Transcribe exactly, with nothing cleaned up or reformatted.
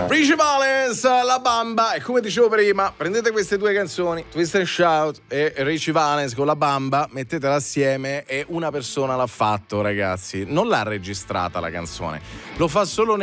Richie Valens, La Bamba. E come dicevo prima, prendete queste due canzoni, Twist and Shout e Richie Valens con La Bamba, mettetela assieme e una persona l'ha fatto, ragazzi. Non l'ha registrata la canzone, lo fa solo